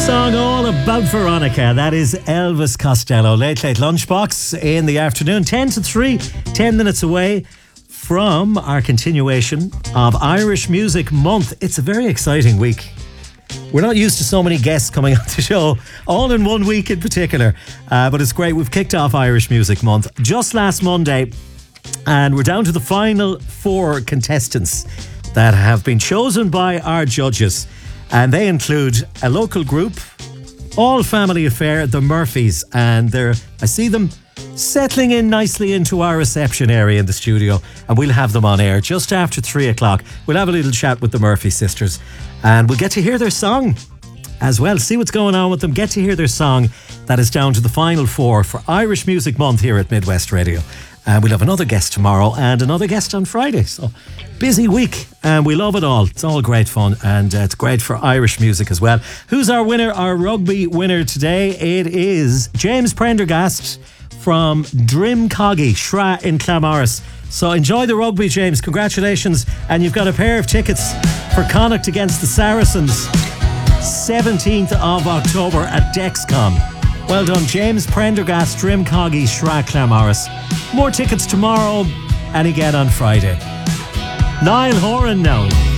Song all about Veronica. That is Elvis Costello. Late Lunchbox in the afternoon, 10 to 3, 10 minutes away from our continuation of Irish Music Month. It's a very exciting week. We're not used to so many guests coming on the show, all in one week in particular. But it's great. We've kicked off Irish Music Month just last Monday, and we're down to the final 4 contestants that have been chosen by our judges. And they include a local group, all family affair, the Murphys. And I see them settling in nicely into our reception area in the studio. And we'll have them on air just after 3 o'clock. We'll have a little chat with the Murphy sisters. And we'll get to hear their song as well. See what's going on with them. Get to hear their song that is down to the final 4 for Irish Music Month here at Midwest Radio. We'll have another guest tomorrow and another guest on Friday. So, busy week, and we love it all. It's all great fun, and it's great for Irish music as well. Who's our winner, our rugby winner today? It is James Prendergast from Drumcoggy, Shra in Clamorris. So enjoy the rugby, James. Congratulations. And you've got a pair of tickets for Connacht against the Saracens, 17th of October at Dexcom. Well done, James Prendergast, Drumcoggy, Shra, Clamorris. More tickets tomorrow and again on Friday. Niall Horan now.